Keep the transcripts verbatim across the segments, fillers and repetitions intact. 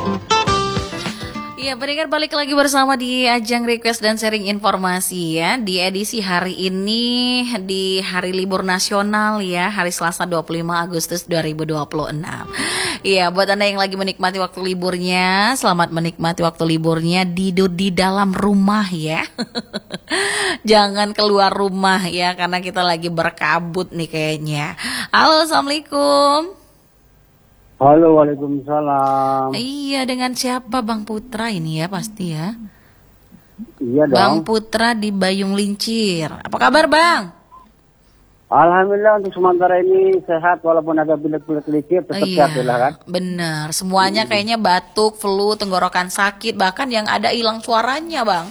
Iya, pendengar balik lagi bersama di ajang request dan sharing informasi ya. Di edisi hari ini di hari libur nasional ya, hari Selasa dua puluh lima Agustus dua ribu dua puluh enam. Iya, buat Anda yang lagi menikmati waktu liburnya, selamat menikmati waktu liburnya di di dalam rumah ya. Jangan keluar rumah ya, karena kita lagi berkabut nih kayaknya. Halo, Assalamualaikum. Halo, waalaikumsalam. Iya, dengan siapa Bang Putra ini ya pasti ya? Iya dong. Bang Putra di Bayung Lincir. Apa kabar Bang? Alhamdulillah untuk sementara ini sehat walaupun agak pilek-pilek dikit tetap Iya, sehat lah kan. bener. Semuanya kayaknya batuk, flu, tenggorokan sakit, bahkan yang ada hilang suaranya Bang.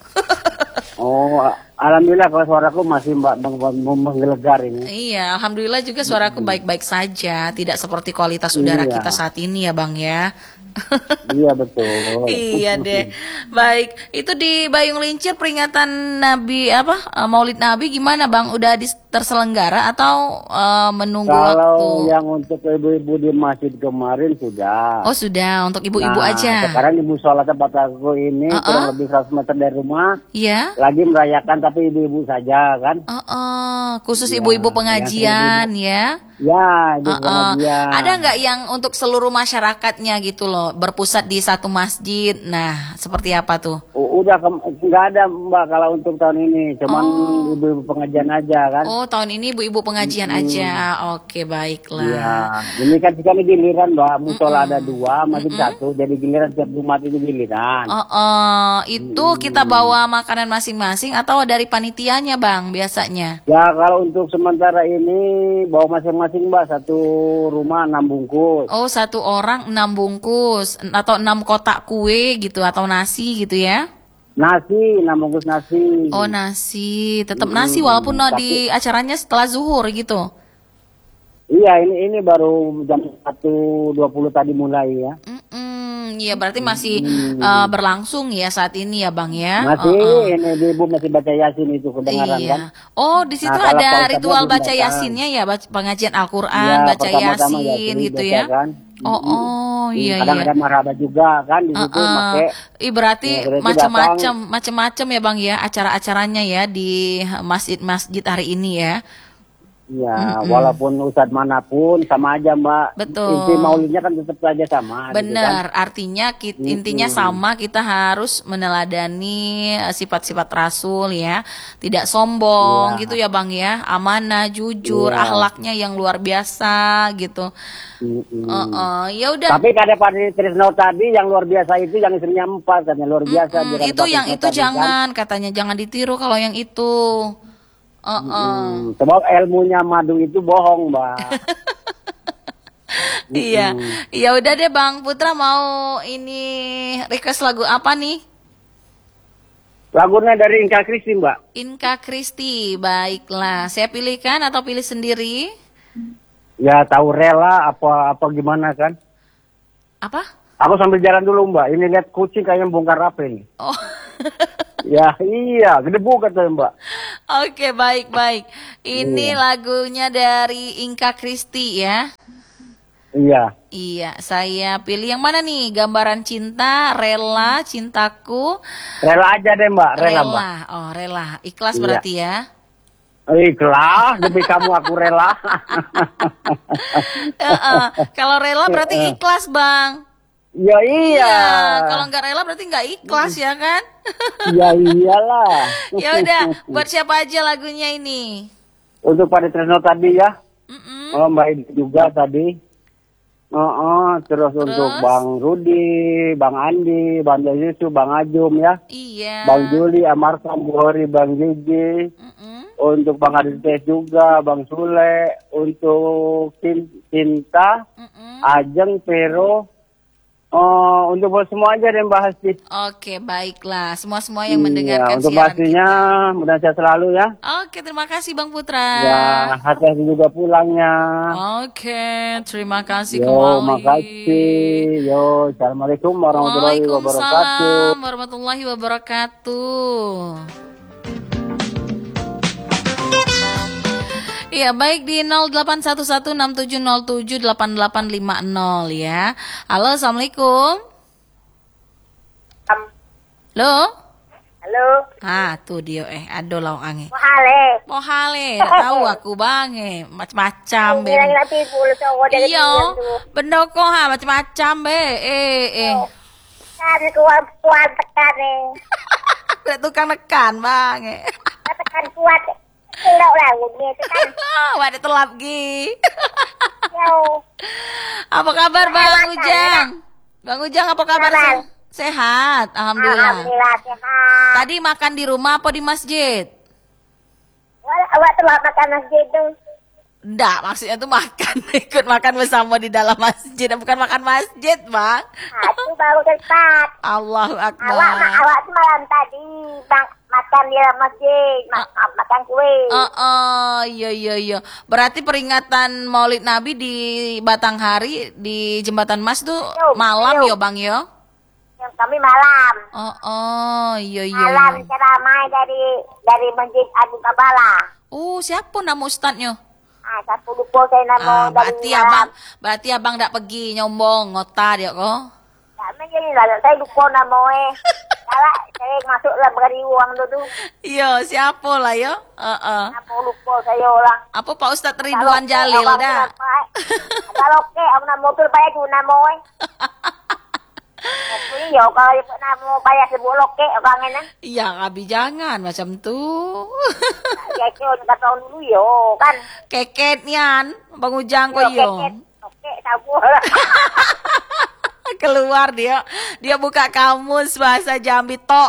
Oh, alhamdulillah kalau suaraku masih mbak menggelegar ini. Iya, alhamdulillah juga suaraku baik-baik saja, tidak seperti kualitas udara Iya. kita saat ini ya Bang ya. Iya betul. Iya deh. Baik, itu di Bayung Lincir peringatan Nabi apa? eh, Maulid Nabi gimana Bang? Udah dis- terselenggara atau eh, menunggu waktu? Kalau yang untuk ibu-ibu di masjid kemarin sudah. Oh, sudah untuk ibu-ibu Nah, aja. sekarang ibu sholat tempat aku ini Uh-uh. kurang lebih seratus meter dari rumah Iya. lagi merayakan tapi ibu-ibu saja kan. Oh, oh, khusus Ya, ibu-ibu yang pengajian ya. Ya, ibu Uh-uh. pengajian. Ada nggak yang untuk seluruh masyarakatnya gitu loh, berpusat di satu masjid? Nah, seperti apa tuh? U- Udah ke- nggak ada mbak kalau untuk tahun ini, cuman Oh. ibu-ibu pengajian aja kan. Oh, tahun ini ibu-ibu pengajian Mm-mm. aja. Oke, baiklah. Iya, ini kan sekarang giliran mbak, musola ada dua, masjid satu, jadi giliran setiap Jumat itu giliran. Oh, oh, itu kita bawa makanan masing-masing atau dari panitianya Bang biasanya? Ya kalau untuk sementara ini bawa masing-masing mbak, satu rumah enam bungkus. Oh, satu orang enam bungkus atau enam kotak kue gitu atau nasi gitu ya? Nasi, enam bungkus nasi. Oh, nasi, tetap nasi Hmm, walaupun no, tapi- di acaranya setelah zuhur gitu. Iya, ini ini baru jam satu dua puluh tadi mulai ya. Mm-mm, ya berarti masih eh, berlangsung ya saat ini ya Bang ya. Masih, Oh, oh. ini ibu masih baca Yasin itu kedengaran kan. Iya. Oh, di situ Nah, kalau ada Pak ritual Ustadznya baca belum datang. Yasinnya ya, baca- pengajian Al-Qur'an, Ya, baca pertama-tama Yasin Yasin gitu dibaca ya. kan. Oh, oh, iya Kadang iya. ada marhaba juga kan di situ Heeh. pakai. Ih, berarti Ya, berarti macam-macam macam-macam ya Bang ya acara-acaranya ya di masjid-masjid hari ini ya. Ya, walaupun ustadz manapun sama aja Mbak. Betul. Inti maulidnya kan tetap saja sama. gitu kan. Benar, artinya kit- intinya sama, kita harus meneladani eh, sifat-sifat Rasul ya. Tidak sombong Iya. gitu ya Bang ya. Amanah, jujur, Iya. akhlaknya yang luar biasa gitu. Mm-mm. Heeh, ya udah. Tapi kata Pak Trisno tadi yang luar biasa itu yang istrinya empat katanya luar biasa. Hmm, Dia kata itu Pak yang Trisno itu tadi, kan. jangan katanya jangan ditiru kalau yang itu. Heeh. Hmm, sebab ilmunya madu itu bohong Mbak. Iya. Ya udah deh Bang Putra mau ini request lagu apa nih? Lagunya dari Inka Kristi Mbak. Inka Kristi. Baiklah, saya pilihkan atau pilih sendiri? Ya tahu rela apa apa gimana kan. Apa? Aku sambil jalan dulu Mbak. Ini lihat kucing kayaknya bongkar apa ini. Oh. Ya iya, gedebu katanya Mbak. Oke, baik, baik. Ini Iya. lagunya dari Inka Kristi ya. Iya. Iya, saya pilih yang mana nih? Gambaran cinta, rela, cintaku, Rela aja deh Mbak, rela, Mbak. Oh, rela. Ikhlas Iya. berarti ya. Ikhlas, demi kamu aku rela. Heeh. Kalau rela berarti ikhlas, Bang. Ya iya. Kalau nggak rela berarti nggak ikhlas ya kan? Ya iyalah. Ya udah, buat siapa aja lagunya ini? Untuk Pak Trisno tadi ya. Mm-mm. Oh Mbak Edi juga tadi. Oh, oh, terus, untuk Bang Rudi, Bang Andi, Bang Yusuf, Bang Ajum ya. Iya. Bang Juli, Amarta, Bu Hori, Bang Gigi. Mm-mm. Untuk Bang Adil Tes juga, Bang Sule. Untuk Tin- Cinta, Mm-mm. Ajeng, Pero. Oh, untuk buat semua aja deh Mbak Hasti. Oke, baiklah. Semua-semua yang mendengarkan Iya, untuk siaran pastinya kita. mudah sehat selalu ya. Oke, terima kasih Bang Putra. Ya, hati-hati juga pulangnya. Oke, terima kasih Yo, kembali. makasih. Yo, assalamualaikum warahmatullahi wabarakatuh. Waalaikumsalam warahmatullahi wabarakatuh. Iya, baik di nol delapan satu satu enam tujuh nol tujuh delapan delapan lima nol ya. Halo, Assalamualaikum. Lo? Halo. Ah, tuh dia eh ado lauk ange. Mahale. Mohale, tak tahu aku bang eh macam-macam be. Ngira ngira tipu lu cowok dari Iya, benda kok ha macam-macam be. Eh eh. Kan kuat kuat tekan nih. Udah tukang nekan bang eh. Tekan kuat. Tidak lah gue tekan. Waduh telap gi. Yo. Apa kabar Bang Ujang? Bang Ujang apa kabar? Se- Sehat, alhamdulillah. Alhamdulillah sehat. Tadi makan di rumah apa di masjid? Wah, awak telah makan nasi itu. Enggak, maksudnya tuh makan, ikut makan bersama di dalam masjid, bukan makan masjid, Bang. Nah, itu baru cepat. Allahu Awak Akbar. ma- awak malam tadi bang, makan di dalam masjid, ma- ma- makan kue. Oh, oh, iya iya iya. Berarti peringatan Maulid Nabi di Batanghari di Jembatan Mas tuh Yo, malam yo. ya, Bang yo? Yang kami malam. Oh, oh, iya iya. Malam iya. ceramah dari dari Masjid Agung Kabala. Oh, siapa nama ustadznya? Ah, satu lupa saya Ah, nama dari berarti malam. abang, berarti abang tak pergi nyombong ngota dia kok. Tak menjadi lah, saya lupa nama eh. Kalau saya masuklah beri uang tu tu. Iya, siapa lah ya? Heeh. Apa lupa saya orang. Apa Pak Ustadz Ridwan Jalil dah? Kalau ke, aku nak motor bayar tu nama eh. Ini yo kalau ikut nama bayar sebuah loke orang ini. Iya, Abi jangan macam tu. Ya kau nak tahun dulu yo kan. Keketnya, Bang Ujang kok Yo, yo. keket. Oke, tahu. Keluar dia, dia buka kamus bahasa Jambi tok.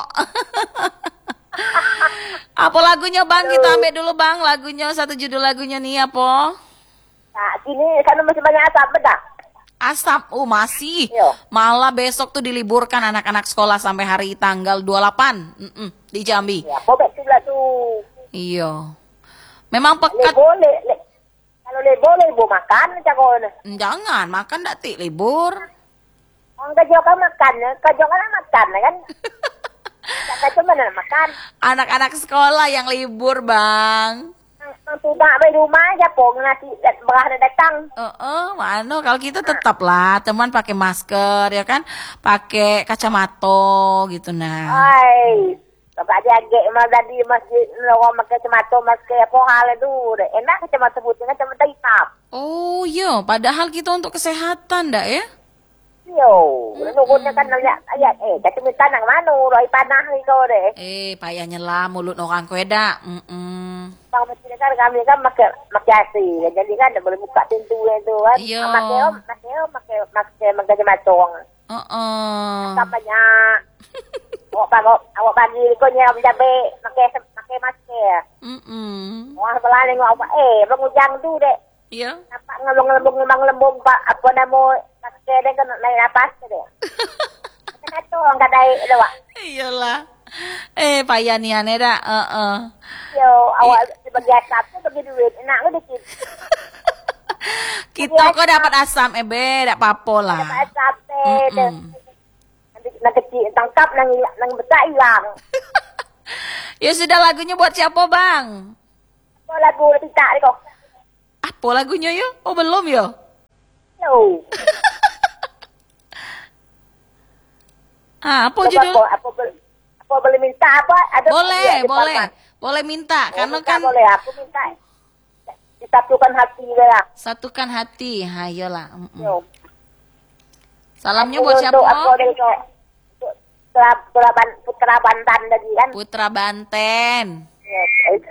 Apa lagunya Bang? Kita ambil dulu Bang, lagunya satu judul lagunya nih apa? Nah, sini sana masih banyak asap betul. Asap, oh masih. Iya. Malah besok tuh diliburkan anak-anak sekolah sampai hari tanggal dua puluh delapan Mm-mm, di Jambi. Ya, bobek tu lah tu. Iya. Memang Le pekat. boleh, le. Kalau le boleh ibu makan macam kau ni. Jangan, makan dak tik libur. Orang kerja kan makan, kerja kan makan kan. Tak kerja mana nak makan. Anak-anak sekolah yang libur, Bang. Yang tu nak pergi rumah aja pun nasi beras dah datang. Oh, oh, mana kalau kita tetap lah, teman pakai masker ya kan, pakai kacamata gitu nah. Hai. Bapak dia agak mah tadi masjid orang makan kacamata masker apa hal tu. Enak kacamata putih kacamata hitam. Oh, iya, padahal kita untuk kesehatan dak ya? Yo, lu guna kan ayat ayat eh kacamata nang mana roi panah ni kau deh. Eh, payahnya lah mulut orang kowe dak. Mm-mm. Bang mesti kan kami kan makan makan asi. Jadi kan dah boleh buka pintu tu kan. Iya. Makan om, makan om, makan makan makan kacamata orang. Oh, oh. Tak banyak. Awak bagi awak bagi kau ni om jabe makan makan masker. Mm-mm. Orang sebelah ni awak eh bang ujang tu dek. Iya. Nampak ngelung-ngelung memang lembung pak apa nama masker dia kan naik lapas tu dek. Kata orang kata tu awak. Iyalah. Eh, payah nian dak. Heeh. Yo, awak sebagai asap tu bagi duit. Enak ke dikit. Kita kok dapat asam eh be, dak apa-apa lah. Dapat asap teh. Mm-mm. Nanti nak kecil tangkap nang nang besar hilang. Ya sudah, lagunya buat siapa, Bang? Apa lagu lebih tak ni kau? Apa lagunya ya? Oh, belum ya? Yo. Ah, apa Apa, judul? apa, apa, apa, apa boleh minta apa? Ada Boleh, di boleh. depan. Boleh minta, Oh, karena minta kan boleh aku minta. Disatukan hati dia lah. satukan hati. Hayolah. Mm-mm. Yo. Salamnya Aku buat siapa? untuk Aku dari kau. Untuk Putra, putra, Ban- putra Bantan tadi kan. Putra Banten. Yes.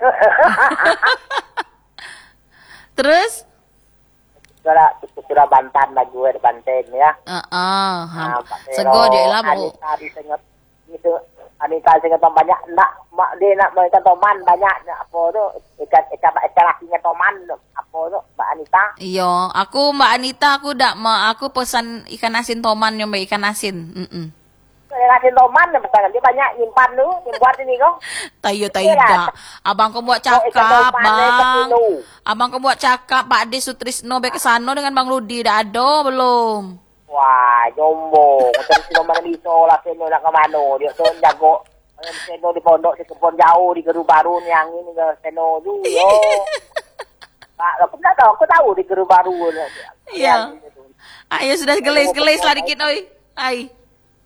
Terus? Putra, putra Bantan lagi di Banten ya. Heeh, Ah, Pak Tero, sego dia lah, Bu. Anita disengat gitu. Anita sengat banyak nak mak dia nak mereka toman banyak apa tu ikan ikan ikan lakinya toman apa tu Mbak Anita. Iya, aku Mbak Anita aku dak ma aku pesan ikan asin toman yang ikan asin. Heeh. Dia kasih toman betul dia banyak nyimpan tu nyimpan ini kau. Tayo tayo Iya lah. dak. Abang kau buat Oh, ikan cakap, toman dia Bang. sekilo. Abang kau buat cakap Pak Ade Sutrisno baik ke sana dengan Bang Rudi dak ada belum? Wah, jombong. Macam si mana bisa lah seno nak ke mana. Dia tu jago seno di pondok di kebun jauh di Geru Baru ni yang ini ke seno tu. Yo. Pak, aku tak tahu, aku tahu di Geru Baru. Iya. Ayo sudah gelis-gelis lah dikit oi. Ai.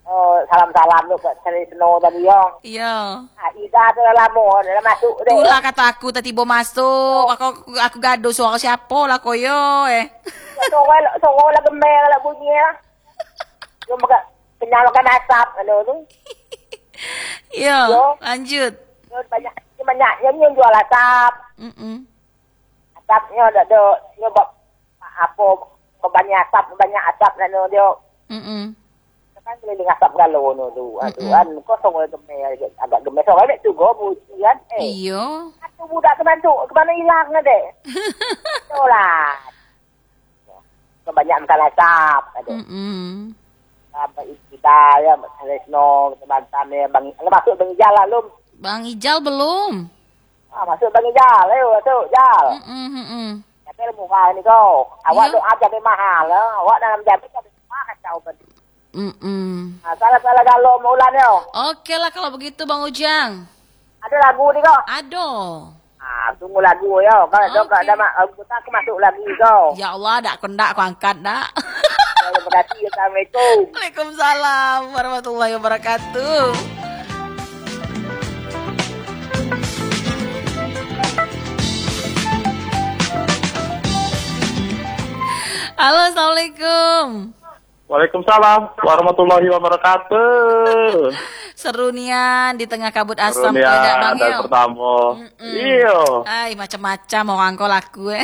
Oh, salam-salam tu kat Trisno tadi yo. Iya. Ah, Ida tu dah lama dah masuk deh. Itulah kata aku tiba masuk. Aku aku gaduh suara siapa lah koyo eh. Sorang sorang lah gemel lah bunyi lah. Dia makan kenyal makan asap kalau tu. Iya, Yo. lanjut. Dia banyak dia banyak yang yang jual asap. Mm-mm. Asapnya ada ada dia buat apa banyak asap banyak asap dan dia Mm-mm. kan keliling asap galo no tu. Aduh kan kosong lah gemel agak gemel sorang dek tu go buci kan. Eh. Iya. Satu budak teman tu ke mana hilangnya dek. Itulah. Kebanyakan makan asap ada. Mm-mm. Sampai kita ya Trisno teman-teman ya bang masuk bang Ijal lah lum. Bang Ijal belum. Ah masuk bang Ijal ayo masuk Jal. Mm-mm, mm-mm. Tapi muka ni kau. Awak Ya. doa jadi mahal lah. Awak dalam jam itu jadi mahal kau kan. Mm-mm. Ah salah-salah kalau maulan yo. Oke lah kalau begitu Bang Ujang. Ada lagu ni kau. Aduh. Ah tunggu lagu yo. Kalau okay. Dok ada mak aku tak masuk lagi kau. Ya Allah, dak kendak aku angkat dak. Kalau berarti Assalamualaikum. Waalaikumsalam warahmatullahi wabarakatuh. Halo, assalamualaikum. Waalaikumsalam warahmatullahi wabarakatuh. Seru nian di tengah kabut asam Seru tidak nian, Bang dan Yo. pertama. Mm-mm. Iya. Ay, macam-macam mau angko laku eh.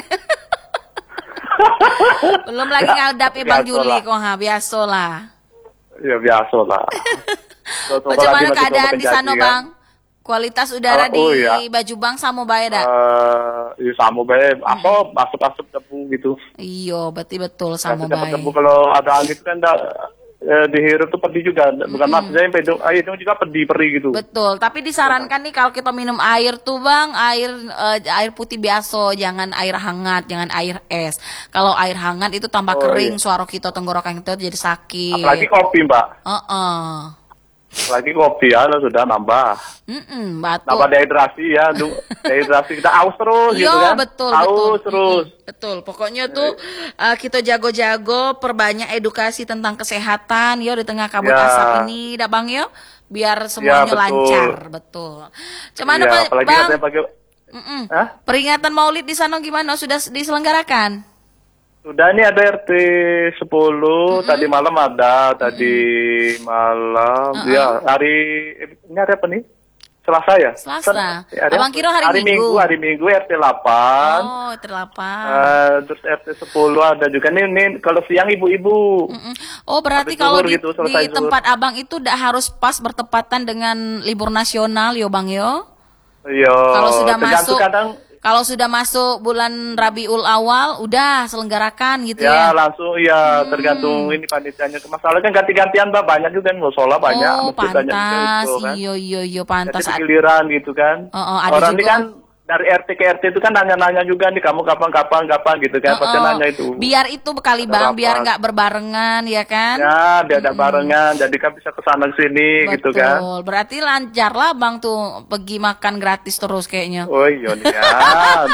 Belum lagi ngadap Bang Biasalah. Juli kok ha, biasalah. Ya biasa lah. Macam mana keadaan di sana Bang? Kualitas udara Oh, di oh, iya. Baju Bang sama bae dak? Eh, iya sama bae. Apa asap-asap debu gitu. Iya, berarti betul sama Asap bae. debu kalau ada angin kan dah eh, dihirup tuh pedih juga. Bukan maksudnya yang pedih, air itu juga pedih perih gitu. Betul, tapi disarankan nih kalau kita minum air tuh Bang, air eh, air putih biasa, jangan air hangat, jangan air es. Kalau air hangat itu tambah Oh, kering, iya. suara kita tenggorokan kita jadi sakit. Apalagi kopi mbak. Heeh. Apalagi kopi ya sudah nambah. Mm-mm, batuk. Nambah dehidrasi ya. Du- dehidrasi kita aus terus gitu Iya, kan. betul, Aus betul. terus. Mm-mm, betul. Pokoknya tuh uh, kita jago-jago perbanyak edukasi tentang kesehatan ya di tengah kabut Ya. asap ini, dah Bang yo, biar semuanya betul. lancar, betul. Cuman Iya, apa, apalagi Bang? katanya pakai Mm-mm. Hah? Peringatan Maulid di sana gimana? Sudah diselenggarakan? Sudah ini ada R T sepuluh, Mm-mm. tadi malam ada, tadi malam, Uh-uh. ya hari, ini hari apa nih? Selasa ya? Selasa. Sen- hari Abang apa? kira hari Minggu. Minggu. Hari Minggu R T delapan, Oh, terlapan. eh, terus R T sepuluh ada juga, nih, nih kalau siang ibu-ibu. Mm-mm. Oh, berarti Habis kalau zuhur di, gitu, selesai di zuhur. tempat Abang itu tidak harus pas bertepatan dengan libur nasional yo Bang yo? Iya, Kalau sudah tergantung masuk, kadang, kalau sudah masuk bulan Rabiul Awal, udah selenggarakan gitu ya. ya langsung ya Hmm. tergantung ini panitianya. Masalahnya kan ganti-gantian Mbak, banyak juga kan musola banyak, Oh, masjid banyak juga pantas. itu, kan. Iyo, iyo, iyo, Jadi pantas. giliran gitu kan. Oh, oh, ada Orang ini juga. kan dari R T ke R T itu kan nanya-nanya juga nih, kamu kapan-kapan kapan gitu kan, pasti Oh, oh. nanya itu. Biar itu kali Ada Bang, rapat. biar nggak berbarengan ya kan? Ya, dia ada barengan, jadi kan bisa kesana sini gitu kan. Betul. Berarti lancar lah Bang tuh pergi makan gratis terus kayaknya. Oh iya nih kan.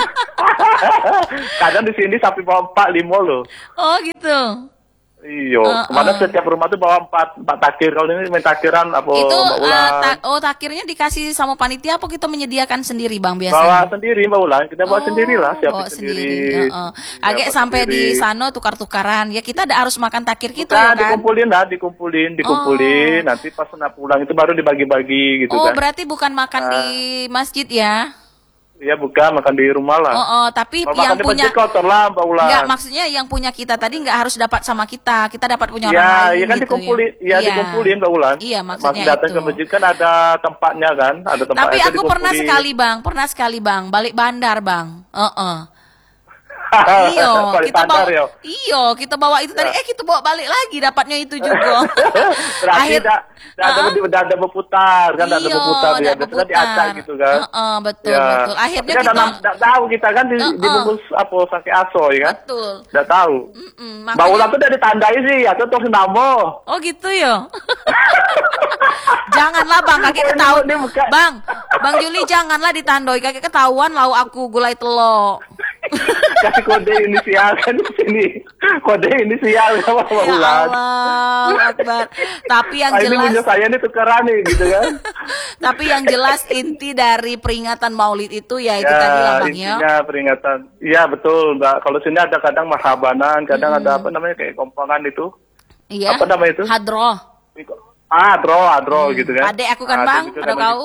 Kadang di sini sampai bawa empat lima loh. Oh gitu. Iya, Uh, kemarin uh. setiap rumah tuh bawa empat, empat takir. Kalau ini main takiran apa itu Mbak eh, Ulan? ta- oh takirnya dikasih sama panitia apa kita menyediakan sendiri Bang Bawa biasanya? sendiri Mbak Ulan, kita bawa Oh, sendiri lah, siapin bawa sendiri. Heeh. Agak Siapin sampai sendiri. di sana tukar-tukaran. Ya kita ada harus makan takir kita Nah, ya kan? dikumpulin lah, dikumpulin, dikumpulin. Nanti pas nak pulang itu baru dibagi-bagi gitu Oh, kan. berarti bukan makan di masjid ya? Iya bukan, makan di rumah lah. Oh, oh, tapi Kalau yang makan di punya masjid kotor lah Mbak Ulan. enggak, maksudnya yang punya kita tadi enggak harus dapat sama kita. Kita dapat punya orang Ya, lain ya kan gitu dikumpulin, ya, Iya. dikumpulin Mbak Ulan. Iya, maksudnya Mas datang itu. ke masjid kan ada tempatnya kan, ada tempatnya. Tapi itu aku pernah dikumpulin. sekali Bang, pernah sekali Bang, balik bandar Bang. Heeh. Iyo, Balik kita bandar, bawa, ya. iyo, kita bawa itu tadi, Ya. eh kita bawa balik lagi, dapatnya itu juga. Berarti Akhir- tidak ada Ah. udah ada berputar kan, ada Iyo, berputar ya, ndak biasanya berputar. diacak gitu kan. Heeh, betul, Ya. betul. Akhirnya Tapi kan kita, dalam- nggak tahu kita kan di, Heeh. dibungkus apa sakit aso ya kan. betul. Nggak tahu. Mm-mm, Mbak makanya- Ulan tuh udah ditandai sih, atau terus namo. Oh gitu ya. Janganlah Bang, kakek ketahuan. Ini bukan. Bang, Bang Juli janganlah ditandoi, kakek ketahuan lau aku gulai telok. Kasih kode inisial kan di sini. Kode inisial sama Mbak Ya Ulan. Allah Akbar. Tapi yang Ah, ini punya jelas saya nih tukeran nih gitu kan. tapi yang jelas inti dari peringatan Maulid itu ya itu Ya, tadi lah Bang ya. intinya peringatan. Iya betul Mbak. Kalau sini ada kadang marhabanan, kadang ada apa namanya kayak kompangan itu. Iya. Apa namanya itu? Hadroh. Ah, adro, adro gitu kan. Pade aku kan Ah, Bang, gitu ada kan. kau.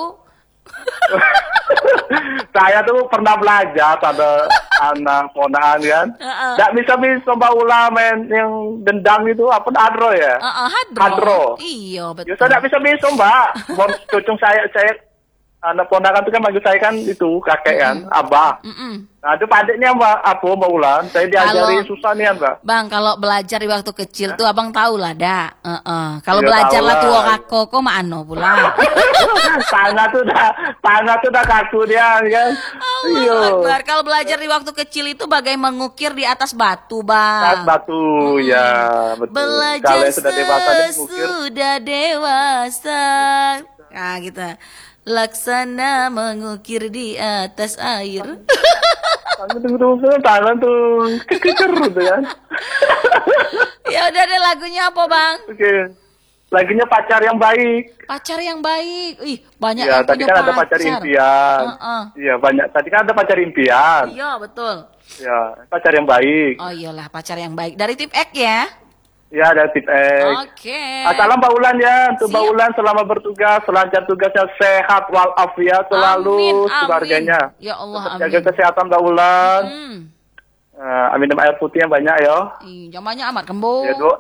Saya tuh pernah belajar pada anak ponaan kan. Heeh. Nggak bisa bisa Mbak Ula main yang dendam itu apa adro ya? Heeh, hadroh. Hadro. Iya, Ya betul. saya nggak bisa bisa Mbak. Mau cucung saya saya anak ponakan itu kan manggil saya kan itu kakek kan, abah. Mm-mm. Nah itu padeknya Mbak Apo Mbak Ulan. Saya diajari Kalau- susah nih Mbak. Bang, kalau belajar di waktu kecil tuh abang tahu lah dah. Heeh. Kalau Iya, belajar tahu lah lah. tuh kako kok mano pula. tangan tuh udah tangan tuh udah kaku dia kan. Iya. Allah Akbar. Kalau belajar di waktu kecil itu bagai mengukir di atas batu, Kas Bang. batu ya betul. Belajar Kalian sudah dewasa nih mengukir. sesudah dewasa. Nah, gitu. Laksana mengukir di atas air. Tangan tuh tuh tangan tuh keker gitu kan. Ya udah deh lagunya apa, Bang? Oke. Laginya pacar yang baik. Pacar yang baik. Ih, banyak Ya, yang tadi punya kan ada pacar impian. Heeh. Iya, banyak. Tadi kan ada pacar impian. Iya, betul. Ya, pacar yang baik. Oh iyalah, pacar yang baik. Dari tip X ya. Ya, ada tip X. Oke. Ah, salam Mbak Ulan ya, untuk Mbak Siap. Ulan selama bertugas, selancar tugasnya sehat walafiat selalu Amin, amin. keluarganya. Ya Allah, Tetap amin. jaga kesehatan Mbak Ulan. Hmm. Eh, minum air putih yang banyak ya. Ih, zamannya amat kembo. Ya, Dok.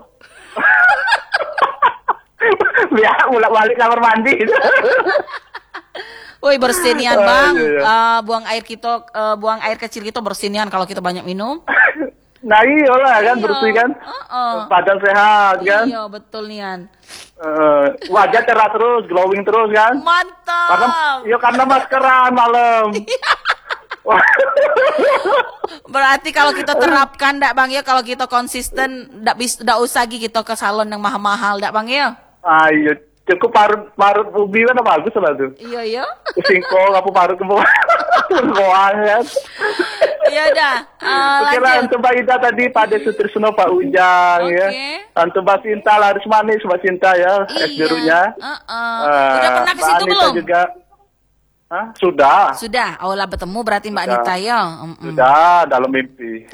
Biar ulak balik kamar mandi. Woi bersinian Oh, Bang. iya, iya. Eh, buang air kita, eh, buang air kecil kita bersinian kalau kita banyak minum. Nah iya lah kan Iya. bersih kan. Heeh. Badan sehat kan. Iya, betul nian. Eh, wajah cerah terus, glowing terus kan. Mantap. Karena ya karena maskeran malam. Berarti kalau kita terapkan ndak Bang ya, kalau kita konsisten ndak bis ndak usah gi kita ke salon yang mahal-mahal ndak Bang ya. Ayo cukup parut parut ubi kan bagus lah tuh. Iya iya. Singkong apa parut kembang. Kembang kan. Iya dah. Eh, Oke lah, lanjut. untuk Mbak Ida tadi Pak Desutrisno Pak Ujang ya. Oke. Untuk Mbak Sinta laris manis Mbak Sinta ya, es birunya. Heeh. Eh, Udah pernah ke Mbak situ Anita belum? juga. Hah? Sudah. Sudah. Oh lah bertemu berarti Mbak Sudah. Anita ya. Mm-mm. Sudah dalam mimpi.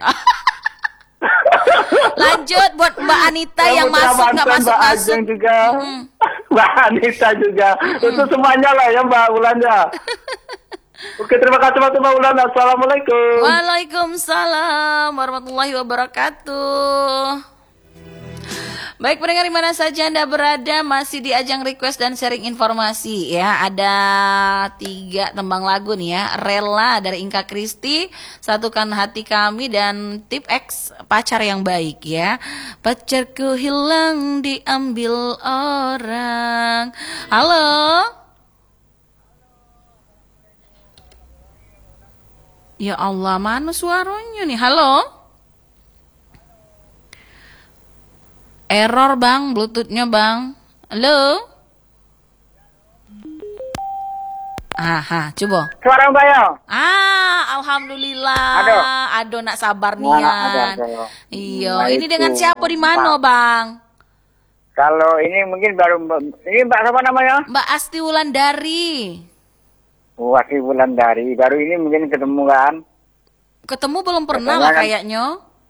Lanjut buat Mbak Anita yang Putra masuk nggak Banten, masuk Mbak masuk. Ajeng juga. Mbak Anita juga. Untuk semuanya lah ya Mbak Ulan ya. Oke, terima kasih banyak Mbak Ulan. Assalamualaikum. Waalaikumsalam warahmatullahi wabarakatuh. Baik pendengar di mana saja Anda berada, masih di ajang request dan sharing informasi ya. Ada tiga tembang lagu nih ya. Rela dari Inka Kristi, Satukan Hati Kami, dan Tip X Pacar Yang Baik ya. Pacarku hilang diambil orang. Halo. Ya Allah, mana suaranya nih? Halo? Error bang, bluetoothnya bang. Halo? Aha, coba. Suara Mbak ya? Ah, alhamdulillah. Aduh. Aduh, nak sabar Mana nian. ada, ada. Iya, Nah, ini itu. dengan siapa di mana, Pak. Bang? Kalau ini mungkin baru ini Mbak siapa namanya? Mbak Asti Wulandari. Wakil bulan dari baru ini mungkin ketemu kan? Ketemu belum pernah Ketemu lah kan? kayaknya.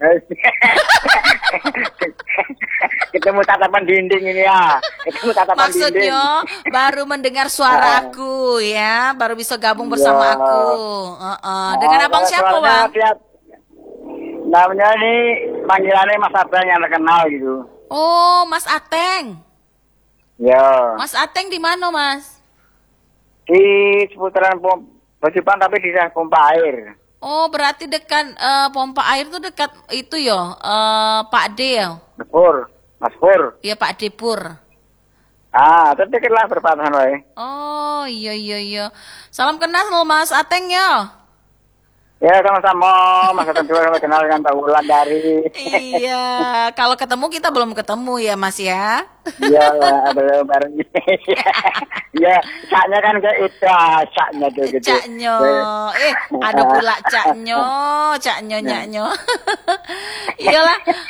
Ketemu tatapan dinding ini ya. Ketemu tatapan dinding. Maksudnya baru mendengar suara aku ya, baru bisa gabung bersama Ya. aku. Heeh. Dengan Oh, abang kalau siapa, suaranya Bang? dia- namanya ini panggilannya Mas Abang yang terkenal gitu. Oh, Mas Ateng. Ya. Mas Ateng di mana, Mas? Di seputaran pom Basupan tapi di daerah pompa air. Oh, berarti dekat eh, pompa air tuh dekat itu ya, eh, Pak D ya? Mas Pur, Mas Pur. Iya, Pak D Pur. Ah, terdekat lah perbatasan wae. Oh, iya iya iya. Salam kenal loh Mas Ateng ya. Ya sama-sama, Mas Abang juga kenal dengan Pak Wulan dari. Iya, kalau ketemu kita belum ketemu ya, Mas ya. Iya, belum bareng. Ya, caknya kan kayak itu, ah, caknya tuh gitu. Caknyo. Eh, ada pula caknyo, caknyo nyaknyo. Iyalah.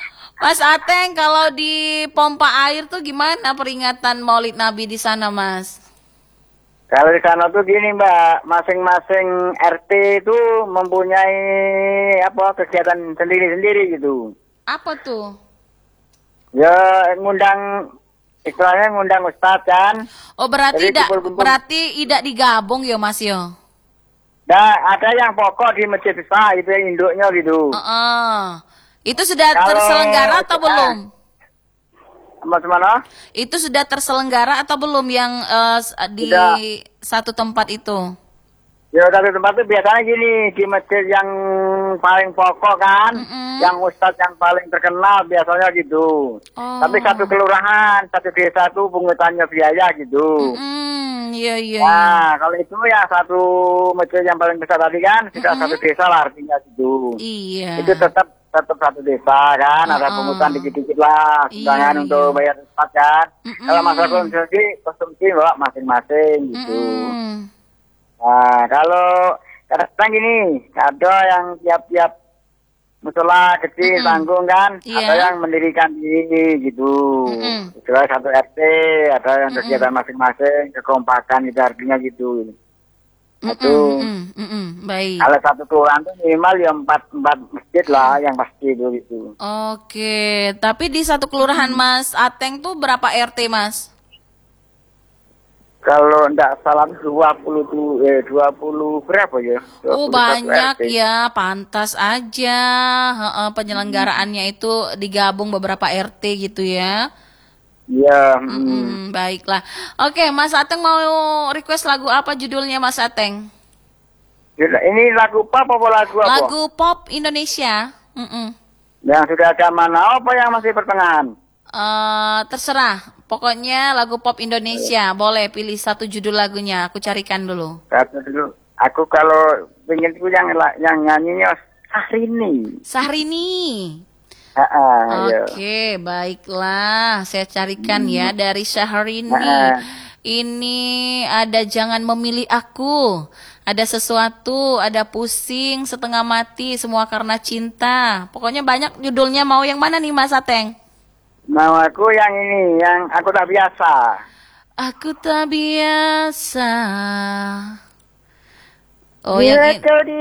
Mas Ateng, kalau di pompa air tuh gimana peringatan Maulid Nabi di sana, Mas? Kalau di sana tuh gini Mbak, masing-masing R T itu mempunyai apa kegiatan sendiri-sendiri gitu. Apa tuh? Ya ngundang, istilahnya ngundang ustadz kan. Oh berarti Jadi tidak kumpul-kumpul. berarti tidak digabung ya Mas yo? Nah ada yang pokok di masjid besar itu yang induknya gitu. Heeh. Itu sudah Kalau- terselenggara atau ah. belum? Mas mana? Itu sudah terselenggara atau belum yang eh, s- di Sudah. satu tempat itu? Ya dari tempat itu biasanya gini, di masjid yang paling pokok kan, Mm-mm. yang ustadz yang paling terkenal biasanya gitu. Oh. Tapi satu kelurahan, satu desa itu pungutannya biaya gitu. Hmm, iya iya. iya. Nah, kalau itu ya satu masjid yang paling besar tadi kan, sudah Mm-mm. satu desa lah artinya gitu. Iya. Itu tetap tetap satu desa kan, ada Uh-uh. pungutan dikit-dikit lah, Iya, jangan iya. untuk bayar tempat kan. Mm-mm. Kalau masalah konsumsi, konsumsi bawa masing-masing gitu. Mm-mm. Nah, kalau kadang gini, ada yang tiap-tiap musola kecil Mm-mm. tanggung kan, Iya. ada yang mendirikan diri gitu. Mm-mm. Istilah satu R T, ada yang kegiatan masing-masing, kekompakan gitu artinya gitu. Mm-mm, Itu. mm-mm, mm-mm. Baik. Kalau satu kelurahan tuh minimal ya empat empat masjid lah yang pasti itu gitu. Oke, tapi di satu kelurahan Mas Ateng tuh berapa R T Mas? Kalau enggak salah dua puluh tuh eh dua puluh berapa ya? Oh dua puluh satu banyak R T. ya, pantas aja. Heeh, penyelenggaraannya itu digabung beberapa R T gitu ya. Iya. hmm. Mm-mm, baiklah. Oke, Mas Ateng mau request lagu apa judulnya Mas Ateng? Ini lagu pop apa lagu apa? Lagu pop Indonesia. Mm-mm. Yang sudah ada mana apa yang masih pertengahan? Eh, terserah. Pokoknya lagu pop Indonesia. Boleh pilih satu judul lagunya. Aku carikan dulu. Satu dulu. Aku kalau pengen itu yang yang nyanyinya Syahrini. Syahrini. Heeh, iya. Oke, baiklah. Saya carikan ya dari Syahrini. Heeh. Ini ada Jangan Memilih Aku. Ada Sesuatu, ada Pusing, Setengah Mati, Semua Karena Cinta. Pokoknya banyak judulnya. Mau yang mana nih Mas Ateng? Mau aku yang ini, yang aku tak biasa. Aku tak biasa. Oh, Bila yang ini. kau di